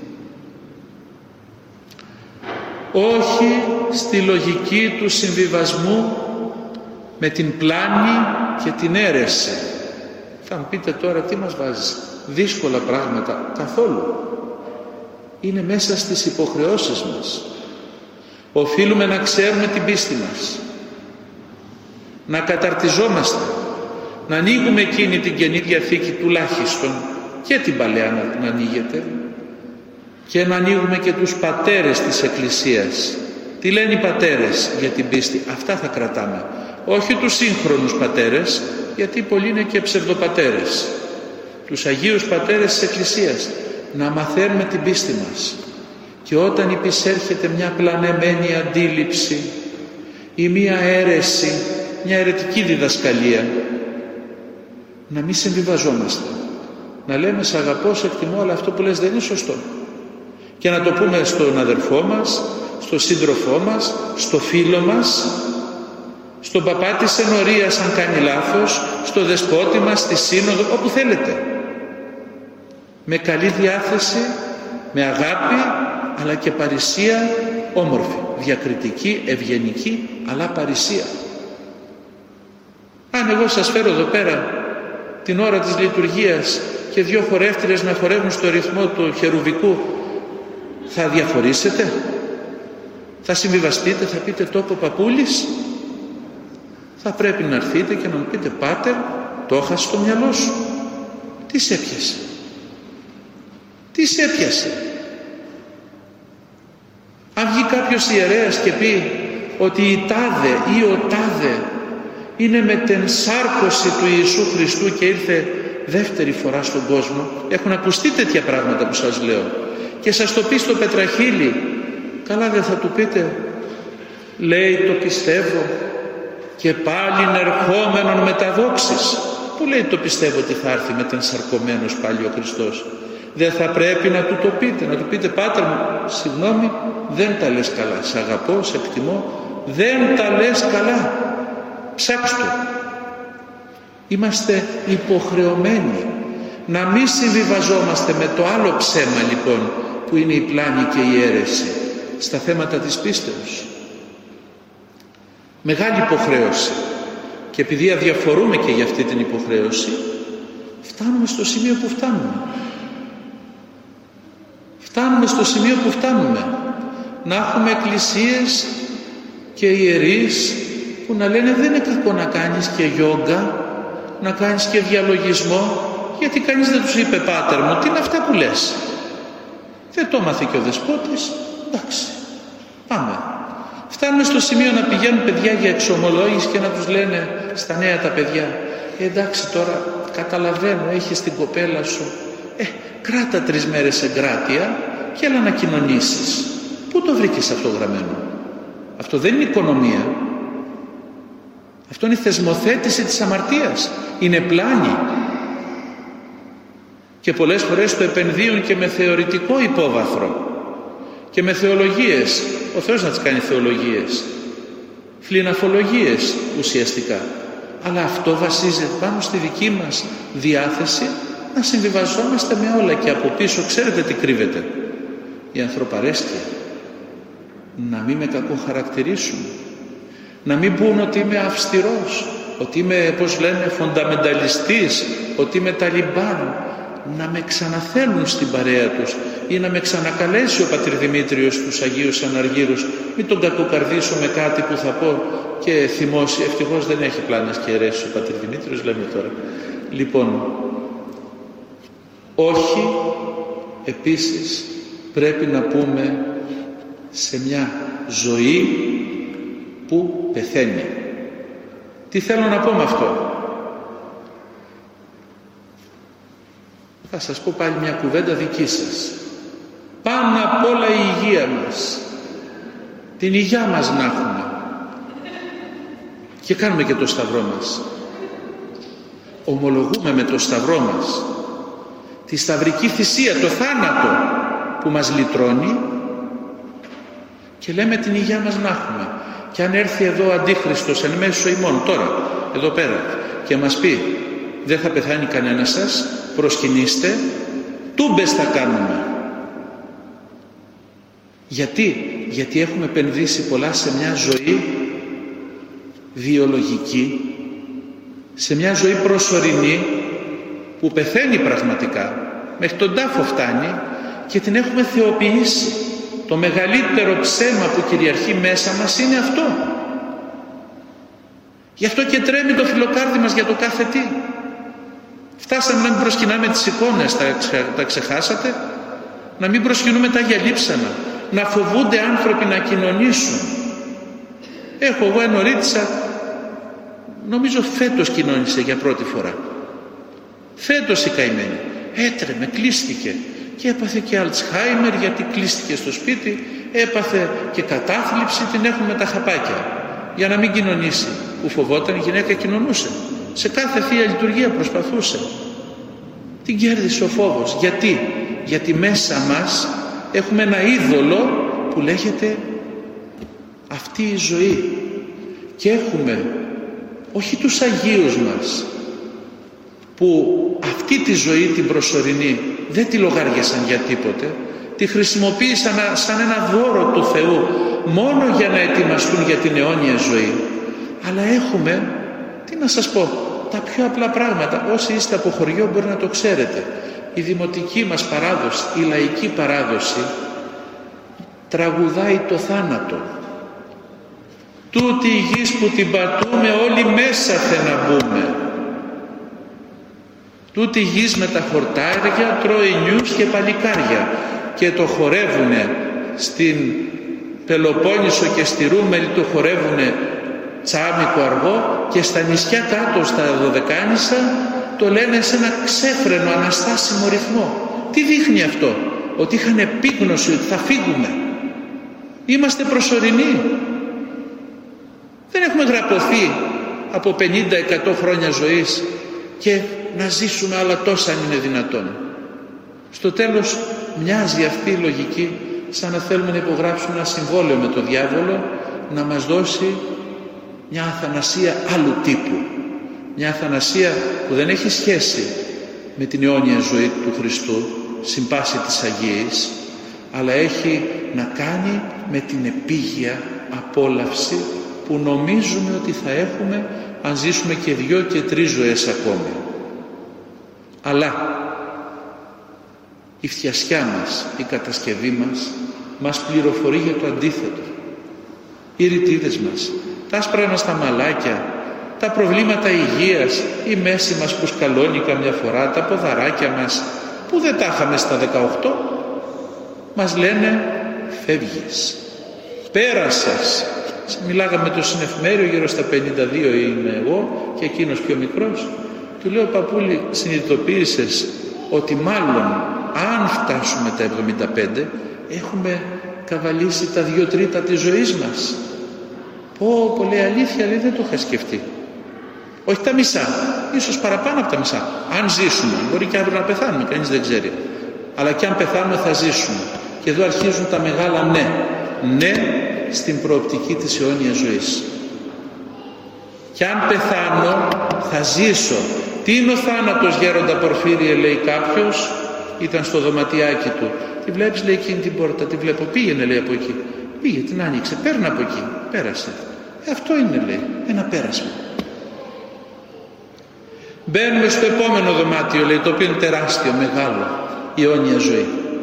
Όχι στη λογική του συμβιβασμού με την πλάνη και την αίρεση. Θα μου πείτε τώρα, τι μας βάζεις? Δύσκολα πράγματα? Καθόλου. Είναι μέσα στις υποχρεώσεις μας. Οφείλουμε να ξέρουμε την πίστη μας, να καταρτιζόμαστε, να ανοίγουμε εκείνη την Καινή Διαθήκη τουλάχιστον, και την Παλαιά να ανοίγεται, και να ανοίγουμε και τους πατέρες της Εκκλησίας. Τι λένε οι πατέρες για την πίστη? Αυτά θα κρατάμε. Όχι τους σύγχρονους πατέρες, γιατί πολλοί είναι και ψευδοπατέρες. Τους Αγίους Πατέρες της Εκκλησίας. Να μαθαίνουμε την πίστη μας. Και όταν υπησέρχεται μια πλανεμένη αντίληψη ή μια αίρεση, μια αιρετική διδασκαλία, να μην συμβιβαζόμαστε. Να λέμε, σ' αγαπώ, σε εκτιμώ, αλλά αυτό που λες δεν είναι σωστό. Και να το πούμε στον αδερφό μας, στον σύντροφό μας, στο φίλο μας, στον παπά της ενορίας αν κάνει λάθος, στο δεσπότη μας, στη σύνοδο, όπου θέλετε. Με καλή διάθεση, με αγάπη, αλλά και παρησία όμορφη, διακριτική, ευγενική, αλλά παρησία. Αν εγώ σας φέρω εδώ πέρα την ώρα της λειτουργίας και 2 χορεύτριες να χορεύουν στο ρυθμό του χερουβικού, θα διαφορήσετε? Θα συμβιβαστείτε? Θα πείτε το είπε ο παππούλης? Θα πρέπει να έρθετε και να μου πείτε, πάτερ, το έχασε στο μυαλό σου. Τι σε έπιασε? Τι σε έπιασε? Αν βγει κάποιος ιερέας και πει ότι η τάδε ή ο τάδε είναι με την σάρκωση του Ιησού Χριστού και ήρθε δεύτερη φορά στον κόσμο, έχουν ακουστεί τέτοια πράγματα που σας λέω, και σας το πει στο πετραχύλι, καλά δεν θα του πείτε, λέει το πιστεύω και πάλι ερχόμενον με τα δόξης? Που λέει το πιστεύω ότι θα έρθει μετενσαρκωμένος πάλι ο Χριστός? Δεν θα πρέπει να του το πείτε, να του πείτε, πάτερ μου, συγγνώμη, δεν τα λες καλά, σε αγαπώ, σε εκτιμώ, δεν τα λες καλά, ψάξτε. Είμαστε υποχρεωμένοι να μην συμβιβαζόμαστε με το άλλο ψέμα λοιπόν που είναι η πλάνη και η αίρεση στα θέματα της πίστεως. Μεγάλη υποχρέωση, και επειδή αδιαφορούμε και για αυτή την υποχρέωση, φτάνουμε στο σημείο που φτάνουμε. Φτάνουμε στο σημείο που φτάνουμε, να έχουμε εκκλησίες και ιερείς που να λένε δεν είναι κακό να κάνεις και γιόγκα, να κάνεις και διαλογισμό, γιατί κανείς δεν τους είπε, πάτερ μου, τι είναι αυτά που λες? Δεν το έμαθε και ο δεσπότης, εντάξει, πάμε. Φτάνουμε στο σημείο να πηγαίνουν παιδιά για εξομολόγηση και να τους λένε στα νέα τα παιδιά, εντάξει τώρα καταλαβαίνω, έχεις την κοπέλα σου, κράτα 3 μέρες εγκράτεια και έλα να κοινωνήσεις. Πού το βρήκες αυτό γραμμένο? Αυτό δεν είναι οικονομία. Αυτό είναι η θεσμοθέτηση της αμαρτίας. Είναι πλάνη. Και πολλές φορές το επενδύουν και με θεωρητικό υπόβαθρο και με θεολογίες. Ο Θεός να τις κάνει θεολογίες, φλιναφολογίες ουσιαστικά. Αλλά αυτό βασίζεται πάνω στη δική μας διάθεση να συμβιβαζόμαστε με όλα, και από πίσω ξέρετε τι κρύβεται? Η ανθρωπαρέσκεια. Να μην με κακοχαρακτηρίσουν, να μην πούν ότι είμαι αυστηρός, ότι είμαι, πώς λένε, φονταμενταλιστής, ότι είμαι ταλιμπάν, να με ξαναθέλουν στην παρέα τους, ή να με ξανακαλέσει ο πατήρ Δημήτριος τους Αγίους Αναργύρους, μην τον κακοκαρδίσω με κάτι που θα πω και θυμώσει. Ευτυχώς δεν έχει πλάνες και αιρέσεις ο πατήρ Δημήτριος, λέμε τώρα. Λοιπόν, όχι, επίσης πρέπει να πούμε σε μια ζωή που πεθαίνει. Τι θέλω να πω με αυτό? Θα σας πω πάλι μια κουβέντα δική σας. Πάνω απ' όλα η υγεία μας, την υγεία μας να έχουμε, και κάνουμε και το σταυρό μας. Ομολογούμε με το σταυρό μας τη σταυρική θυσία, το θάνατο που μας λυτρώνει, και λέμε την υγεία μας να έχουμε. Και αν έρθει εδώ ο Αντίχριστος εν μέσω ημών τώρα, εδώ πέρα, και μας πει δεν θα πεθάνει κανένας σας, προσκυνήστε, τούμπες θα κάνουμε. Γιατί έχουμε επενδύσει πολλά σε μια ζωή βιολογική, σε μια ζωή προσωρινή που πεθαίνει πραγματικά, μέχρι τον τάφο φτάνει, και την έχουμε θεοποιήσει. Το μεγαλύτερο ψέμα που κυριαρχεί μέσα μας είναι αυτό. Γι' αυτό και τρέμει το φιλοκάρδι μας για το κάθε τι. Φτάσαμε να μην προσκυνάμε τις εικόνες, τα ξεχάσατε? Να μην προσκυνούμε τα γυαλίψανα, να φοβούνται άνθρωποι να κοινωνήσουν. Έχω εγώ ενορίτησα, νομίζω φέτος κοινώνησε για πρώτη φορά. Φέτος η καημένη. Έτρεμε, κλείστηκε. Και έπαθε και Αλτσχάιμερ γιατί κλείστηκε στο σπίτι, έπαθε και κατάθλιψη, την έχουμε τα χαπάκια. Για να μην κοινωνήσει. Που φοβόταν, η γυναίκα κοινωνούσε. Σε κάθε Θεία Λειτουργία προσπαθούσε. Την κέρδισε ο φόβος. Γιατί μέσα μας έχουμε ένα είδωλο που λέγεται αυτή η ζωή. Και έχουμε όχι τους Αγίους μας, που αυτή τη ζωή την προσωρινή δεν τη λογάριασαν για τίποτε, τη χρησιμοποίησαν σαν ένα δώρο του Θεού μόνο για να ετοιμαστούν για την αιώνια ζωή. Αλλά έχουμε, τι να σας πω, τα πιο απλά πράγματα. Όσοι είστε από χωριό μπορεί να το ξέρετε. Η δημοτική μας παράδοση, η λαϊκή παράδοση τραγουδάει το θάνατο. Τούτη η γης που την πατούμε όλοι μέσα θε να μπούμε. Τούτη η γης με τα χορτάρια τρώει νιούς και παλικάρια. Και το χορεύουνε στην Πελοπόννησο και στη Ρούμελη, το χορεύουνε τσάμικο αργό, και στα νησιά κάτω στα Δωδεκάνησα το λένε σε ένα ξέφρενο αναστάσιμο ρυθμό. Τι δείχνει αυτό? Ότι είχαν επίγνωση ότι θα φύγουμε. Είμαστε προσωρινοί. Δεν έχουμε γραπωθεί από 50-100 χρόνια ζωής και να ζήσουμε άλλα τόσα αν είναι δυνατόν. Στο τέλος μοιάζει αυτή η λογική σαν να θέλουμε να υπογράψουμε ένα συμβόλαιο με το διάβολο να μας δώσει μια αθανασία άλλου τύπου. Μια αθανασία που δεν έχει σχέση με την αιώνια ζωή του Χριστού, συμπάση της Αγίας, αλλά έχει να κάνει με την επίγεια απόλαυση που νομίζουμε ότι θα έχουμε αν ζήσουμε και 2 και 3 ζωές ακόμη. Αλλά η φτιασιά μας, η κατασκευή μας πληροφορεί για το αντίθετο. Οι ρητίδες μας, τα άσπρα μας τα μαλάκια, τα προβλήματα υγείας, η μέση μας που σκαλώνει καμιά φορά, τα ποδαράκια μας που δεν τα είχαμε στα 18, μας λένε φεύγεις, πέρασες. Μιλάγαμε το συνεφημέριο, γύρω στα 52 είμαι εγώ και εκείνος πιο μικρός. Του λέω, παππούλη, συνειδητοποίησες ότι μάλλον αν φτάσουμε τα 75 έχουμε καβαλήσει τα 2 τρίτα της ζωής μας? Πω, λέει, αλήθεια, λέει, δεν το είχα σκεφτεί. Όχι τα μισά, ίσως παραπάνω από τα μισά. Αν ζήσουμε, μπορεί και αύριο να πεθάνουμε, κανείς δεν ξέρει. Αλλά και αν πεθάνουμε θα ζήσουμε. Και εδώ αρχίζουν τα μεγάλα ναι. Ναι στην προοπτική της αιώνιας ζωής. Και αν πεθάνω θα ζήσω. Τι είναι ο θάνατος, γέροντα Πορφύριε, λέει κάποιος, ήταν στο δωματιάκι του. Τη βλέπεις, λέει, εκείνη την πόρτα? Τη βλέπω. Πήγαινε, λέει, από εκεί. Πήγε, την άνοιξε, παίρνει από εκεί. Πέρασε. Αυτό είναι, λέει, ένα πέρασμα. Μπαίνουμε στο επόμενο δωμάτιο, λέει, το οποίο είναι τεράστιο, μεγάλο, η αιώνια ζωή.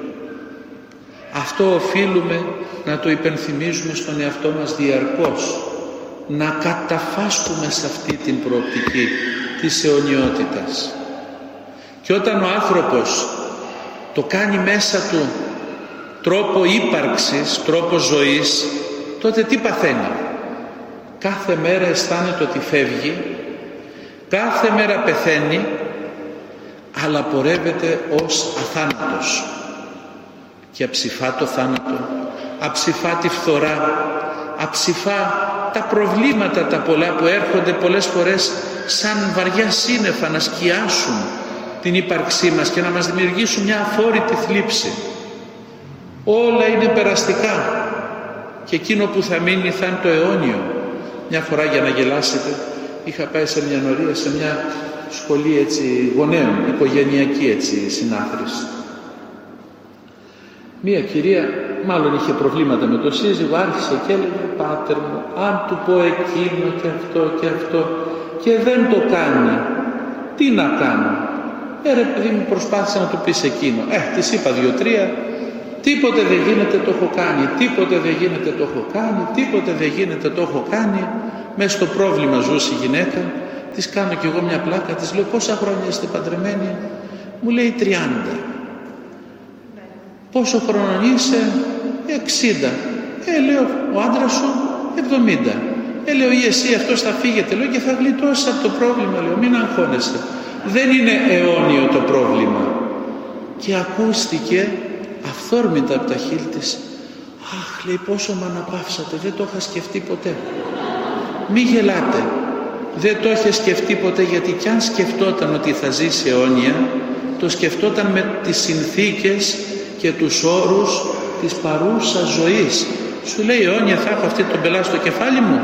Αυτό οφείλουμε να το υπενθυμίζουμε στον εαυτό μας διαρκώς, να καταφάσκουμε σε αυτή την προοπτική της αιωνιότητας. Και όταν ο άνθρωπος το κάνει μέσα του τρόπο ύπαρξης, τρόπο ζωής, τότε τι παθαίνει? Κάθε μέρα αισθάνεται ότι φεύγει, κάθε μέρα πεθαίνει, αλλά πορεύεται ως αθάνατος. Και αψηφά το θάνατο, αψηφά τη φθορά, αψηφά τα προβλήματα τα πολλά που έρχονται πολλές φορές σαν βαριά σύννεφα να σκιάσουν την ύπαρξή μας και να μας δημιουργήσουν μια αφόρητη θλίψη. Όλα είναι περαστικά και εκείνο που θα μείνει θα είναι το αιώνιο. Μια φορά, για να γελάσετε, είχα πάει σε μια νωρία, σε μια σχολή έτσι γονέων, οικογενειακή έτσι συνάθρηση. Μία κυρία μάλλον είχε προβλήματα με το σύζυγο, άρχισε και έλεγε, πάτερ μου, αν του πω εκείνο και αυτό και δεν το κάνει, τι να κάνω? Ρε παιδί μου, προσπάθησε να του πεις εκείνο. Της είπα 2-3, τίποτε δεν γίνεται, το έχω κάνει, τίποτε δεν γίνεται, το έχω κάνει, τίποτε δεν γίνεται, το έχω κάνει. Μες στο πρόβλημα ζούσε η γυναίκα. Της κάνω κι εγώ μια πλάκα, της λέω, πόσα χρόνια είστε παντρεμένοι? Μου λέει 30. Πόσο χρόνο είσαι? 60. Λέω, ο άντρας σου 70. Λέω, ή εσύ αυτός θα φύγετε? Λέω, και θα γλιτώσεις από το πρόβλημα. Λέω, μην αγχώνεσαι. Δεν είναι αιώνιο το πρόβλημα. Και ακούστηκε αυθόρμητα από τα χείλη της, αχ, λέει, πόσο μ' αναπαύσατε, δεν το είχα σκεφτεί ποτέ. Μη γελάτε, δεν το είχε σκεφτεί ποτέ, γιατί κι αν σκεφτόταν ότι θα ζήσει αιώνια, το σκεφτόταν με τις συνθήκες και τους όρους της παρούσας ζωής. Σου λέει αιώνια θα έχω αυτή τον πελά στο κεφάλι μου.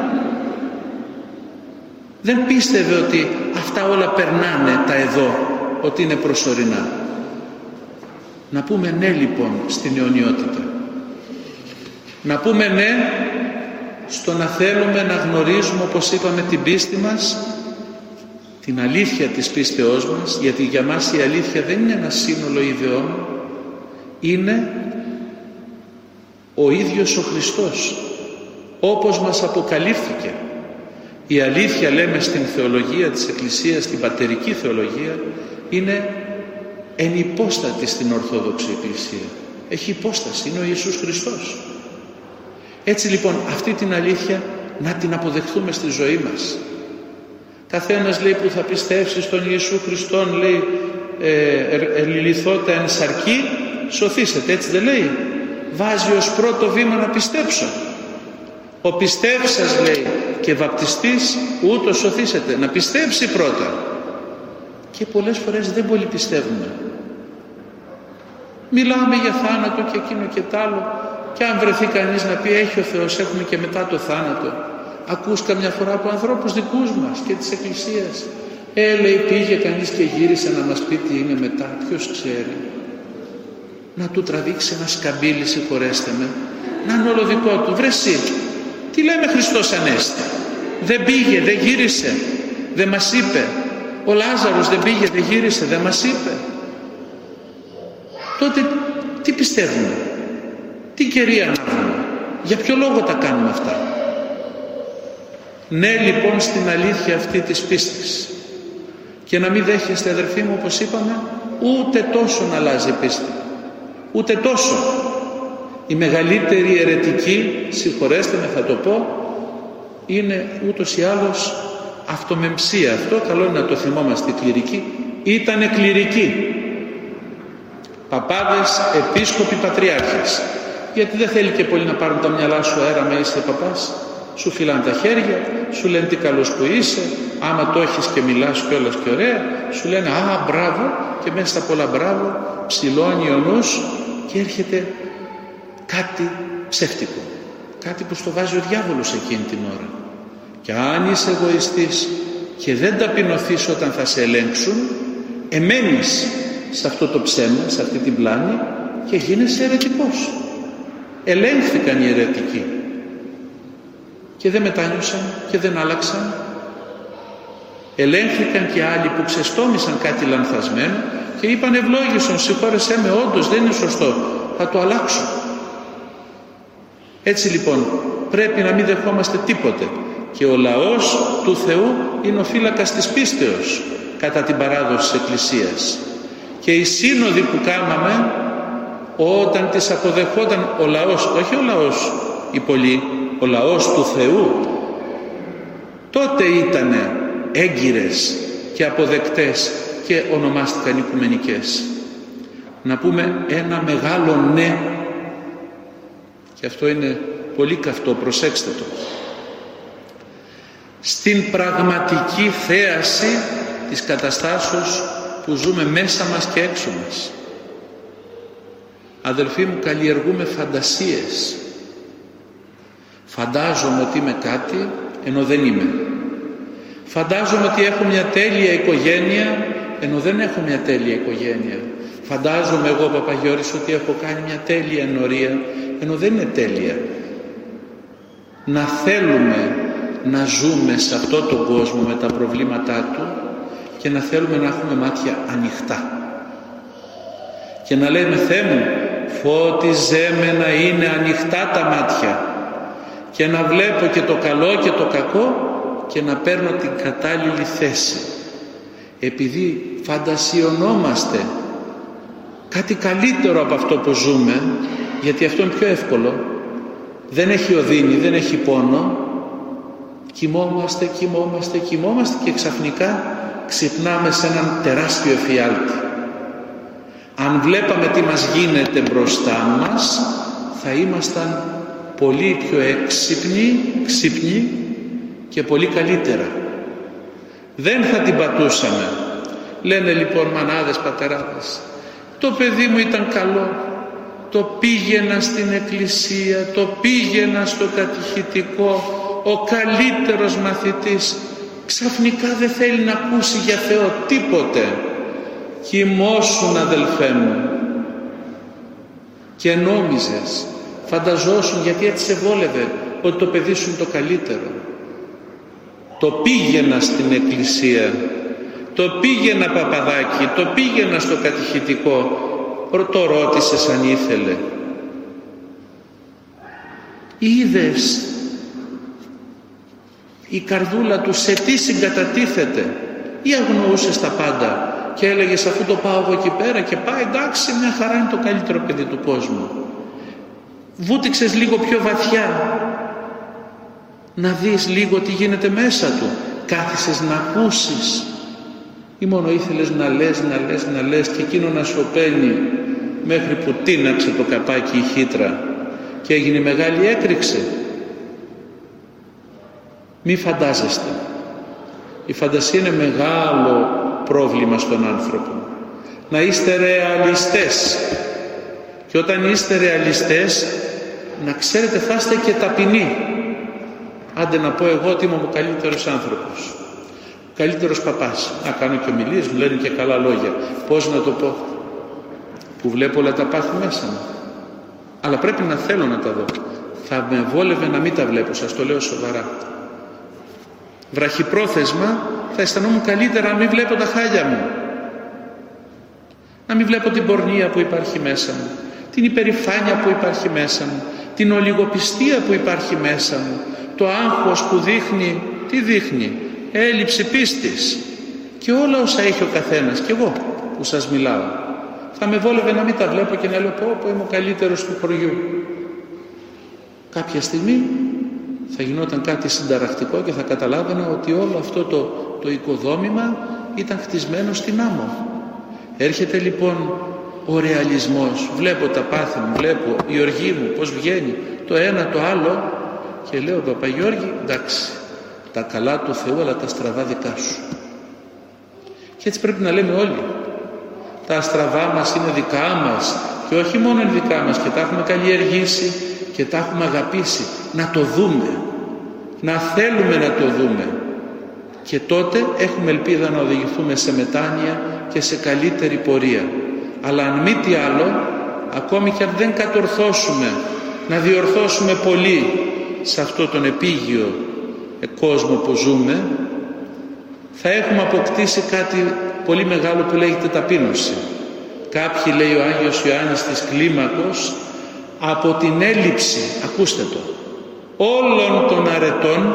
Δεν πίστευε ότι αυτά όλα περνάνε τα εδώ, ότι είναι προσωρινά. Να πούμε ναι λοιπόν στην αιωνιότητα. Να πούμε ναι στο να θέλουμε να γνωρίζουμε, όπως είπαμε, την πίστη μας, την αλήθεια της πίστεώς μας, γιατί για μας η αλήθεια δεν είναι ένα σύνολο ιδεών, είναι ο ίδιος ο Χριστός, όπως μας αποκαλύφθηκε. Η αλήθεια, λέμε στην θεολογία της Εκκλησίας, στην πατερική θεολογία, είναι ενυπόστατη στην Ορθόδοξη Εκκλησία. Έχει υπόσταση, είναι ο Ιησούς Χριστός. Έτσι λοιπόν αυτή την αλήθεια να την αποδεχθούμε στη ζωή μας. Καθένας λέει που θα πιστέψει στον Ιησού Χριστόν, λέει ελιληθώτα εν σαρκή, σωθήσετε, έτσι δεν λέει? Βάζει ως πρώτο βήμα να πιστέψω. Ο πιστεύσας, λέει, και βαπτιστής ούτως σωθήσετε. Να πιστέψει πρώτα. Και πολλές φορές δεν πολύ πιστεύουμε. Μιλάμε για θάνατο και εκείνο και τ' άλλο, και αν βρεθεί κανείς να πει έχει ο Θεός, έχουμε και μετά το θάνατο. Ακούς καμιά φορά από ανθρώπους δικούς μας και της Εκκλησίας, λέει πήγε κανείς και γύρισε να μας πει τι είναι μετά. Ποιος ξέρει? Να του τραβήξει ένα σκαμπίλι, συγχωρέστε με, να είναι όλο δικό του. Βρε εσύ, τι λέμε Χριστός Ανέστη? Δεν πήγε, δεν γύρισε, δεν μας είπε. Ο Λάζαρος δεν πήγε, δεν γύρισε, δεν μας είπε. Τότε τι πιστεύουμε? Τι κερία ανάβουμε? Για ποιο λόγο τα κάνουμε αυτά? Ναι λοιπόν στην αλήθεια αυτή της πίστης. Και να μην δέχεστε, αδερφοί μου, όπως είπαμε, ούτε τόσο να αλλάζει η πίστη. Ούτε τόσο. Η μεγαλύτερη αιρετική, συγχωρέστε με θα το πω, είναι ούτως ή άλλως αυτομεμψία. Αυτό καλό είναι να το θυμόμαστε. Κληρικοί ήτανε κληρικοί, παπάδες, επίσκοποι, πατριάρχες. Γιατί δεν θέλει και πολύ να πάρουν τα μυαλά σου αέρα με είσαι παπάς. Σου φυλάνε τα χέρια, σου λένε τι καλός που είσαι, άμα το έχεις και μιλάς κιόλας και ωραία, σου λένε α μπράβο, και μέσα στα πολλά μπράβο ψηλώνει ο νους και έρχεται κάτι ψεύτικο, κάτι που στο βάζει ο διάβολος εκείνη την ώρα. Και αν είσαι εγωιστής και δεν ταπεινωθείς όταν θα σε ελέγξουν, εμένεις σε αυτό το ψέμα, σε αυτή την πλάνη και γίνεσαι αιρετικός. Ελέγχθηκαν οι αιρετικοί και δεν μετάνιωσαν και δεν άλλαξαν. Ελέγχθηκαν και άλλοι που ξεστόμησαν κάτι λανθασμένο και είπαν ευλόγησον, συγχώρεσέ με, όντως δεν είναι σωστό, θα το αλλάξω. Έτσι λοιπόν πρέπει να μην δεχόμαστε τίποτε, και ο λαός του Θεού είναι ο φύλακας της πίστεως κατά την παράδοση της Εκκλησίας. Και οι σύνοδοι που κάναμε, όταν τις αποδεχόταν ο λαός, όχι ο λαός οι πολλοί, ο λαός του Θεού, τότε ήτανε έγκυρες και αποδεκτές και ονομάστηκαν οικουμενικές. Να πούμε ένα μεγάλο ναι, και αυτό είναι πολύ καυτό, προσέξτε το, στην πραγματική θέαση της καταστάσεως που ζούμε μέσα μας και έξω μας. Αδελφοί μου, καλλιεργούμε φαντασίες. Φαντάζομαι ότι είμαι κάτι ενώ δεν είμαι. Φαντάζομαι ότι έχω μια τέλεια οικογένεια ενώ δεν έχω μια τέλεια οικογένεια. Φαντάζομαι εγώ, Παπαγιώρης, ότι έχω κάνει μια τέλεια ενορία ενώ δεν είναι τέλεια. Να θέλουμε να ζούμε σε αυτό τον κόσμο με τα προβλήματά του και να θέλουμε να έχουμε μάτια ανοιχτά και να λέμε Θεέ μου, φώτιζέ με να είναι ανοιχτά τα μάτια και να βλέπω και το καλό και το κακό και να παίρνω την κατάλληλη θέση, επειδή φαντασιωνόμαστε κάτι καλύτερο από αυτό που ζούμε, γιατί αυτό είναι πιο εύκολο, δεν έχει οδύνη, δεν έχει πόνο. Κοιμόμαστε και ξαφνικά ξυπνάμε σε έναν τεράστιο εφιάλτη. Αν βλέπαμε τι μας γίνεται μπροστά μας, θα ήμασταν πολύ πιο ξύπνοι και πολύ καλύτερα. Δεν θα την πατούσαμε. Λένε λοιπόν μανάδες, πατεράδες, το παιδί μου ήταν καλό, το πήγαινα στην εκκλησία, το πήγαινα στο κατηχητικό, ο καλύτερος μαθητής, ξαφνικά δεν θέλει να ακούσει για Θεό τίποτε. Κοιμώσουν, αδελφέ μου. Και νόμιζες, φανταζόσουν, γιατί έτσι σε βόλευε, ότι το παιδί σου είναι το καλύτερο. Το πήγαινα στην εκκλησία, το πήγαινα παπαδάκι, το πήγαινα στο κατηχητικό, το ρώτησες αν ήθελε. Είδες η καρδούλα του σε τι συγκατατίθεται, ή αγνοούσες τα πάντα και έλεγες αφού το πάω εγώ εκεί πέρα και πάει, εντάξει, μια χαρά, είναι το καλύτερο παιδί του κόσμου. Βούτυξες λίγο πιο βαθιά να δεις λίγο τι γίνεται μέσα του, κάθισες να ακούσεις, ή μόνο ήθελες να λες και εκείνο να σωπαίνει μέχρι που τίναξε το καπάκι η χύτρα και έγινε μεγάλη έκρηξη? Μη φαντάζεστε. Η φαντασία είναι μεγάλο πρόβλημα στον άνθρωπο. Να είστε ρεαλιστές. Και όταν είστε ρεαλιστές, να ξέρετε θα είστε και ταπεινοί. Άντε να πω εγώ ότι είμαι ο καλύτερος άνθρωπος, ο καλύτερος παπάς. Να κάνω και ομιλίες, μου λένε και καλά λόγια. Πώς να το πω, που βλέπω όλα τα πάθη μέσα μου. Αλλά πρέπει να θέλω να τα δω. Θα με βόλευε να μην τα βλέπω, σας το λέω σοβαρά. Βραχυπρόθεσμα θα αισθανόμουν καλύτερα να μην βλέπω τα χάλια μου, να μην βλέπω την πορνεία που υπάρχει μέσα μου, την υπερηφάνεια που υπάρχει μέσα μου, την ολιγοπιστία που υπάρχει μέσα μου, το άγχος που δείχνει, τι δείχνει, έλλειψη πίστης και όλα όσα έχει ο καθένας. Και εγώ που σας μιλάω, θα με βόλευε να μην τα βλέπω και να λέω πω είμαι ο καλύτερος του χωριού. Κάποια στιγμή θα γινόταν κάτι συνταρακτικό και θα καταλάβαινα ότι όλο αυτό το οικοδόμημα ήταν χτισμένο στην άμμο. Έρχεται λοιπόν ο ρεαλισμός. Βλέπω τα πάθη μου, βλέπω η οργή μου πως βγαίνει το ένα το άλλο και λέω Παπαγιώργη, εντάξει, τα καλά του Θεού αλλά τα στραβά δικά σου. Και έτσι πρέπει να λέμε όλοι. Τα στραβά μας είναι δικά μας και όχι μόνο είναι δικά μας, και τα έχουμε καλλιεργήσει και τα έχουμε αγαπήσει. Να το δούμε, να θέλουμε να το δούμε, και τότε έχουμε ελπίδα να οδηγηθούμε σε μετάνοια και σε καλύτερη πορεία. Αλλά αν μη τι άλλο, ακόμη και αν δεν κατορθώσουμε να διορθώσουμε πολύ σε αυτό τον επίγειο κόσμο που ζούμε, θα έχουμε αποκτήσει κάτι πολύ μεγάλο που λέγεται ταπείνωση. Κάποιοι, λέει ο Άγιος Ιωάννης της Κλίμακος, από την έλλειψη, ακούστε το, όλων των αρετών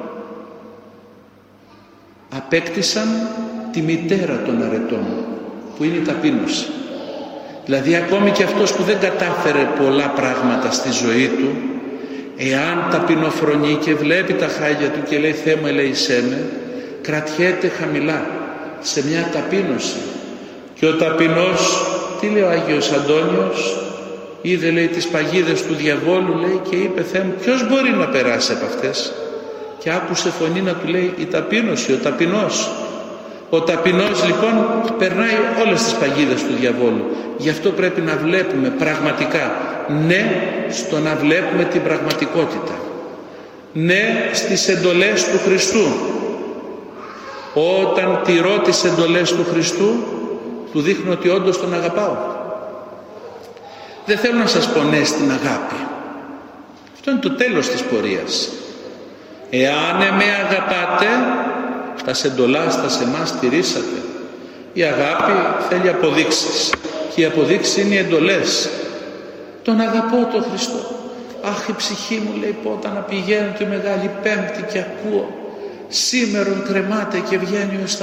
απέκτησαν τη μητέρα των αρετών, που είναι η ταπείνωση. Δηλαδή ακόμη και αυτός που δεν κατάφερε πολλά πράγματα στη ζωή του, εάν ταπεινοφρονεί και βλέπει τα χάλια του και λέει Θεέ μου ελέησέ με, κρατιέται χαμηλά σε μια ταπείνωση. Και ο ταπεινός, τι λέει ο Άγιος Αντώνιος, είδε, λέει, τις παγίδες του διαβόλου, λέει, και είπε Θεέ μου ποιος μπορεί να περάσει από αυτές? Και άκουσε φωνή να του λέει η ταπείνωση, ο ταπεινός. Ο ταπεινός λοιπόν περνάει όλες τις παγίδες του διαβόλου. Γι' αυτό πρέπει να βλέπουμε πραγματικά, ναι, στο να βλέπουμε την πραγματικότητα, ναι στις εντολές του Χριστού. Όταν τηρώ τις εντολές του Χριστού, του δείχνω ότι όντως τον αγαπάω. Δεν θέλω να σας πω ναι στην αγάπη. Αυτό είναι το τέλος της πορείας. Εάν με αγαπάτε, τα εντολάς τα σε εμάς τηρήσατε. Η αγάπη θέλει αποδείξεις και οι αποδείξεις είναι οι εντολές. Τον αγαπώ τον Χριστό. Αχ, η ψυχή μου, λέει, πότε να πηγαίνω τη Μεγάλη Πέμπτη και ακούω σήμερον κρεμάται και βγαίνει ο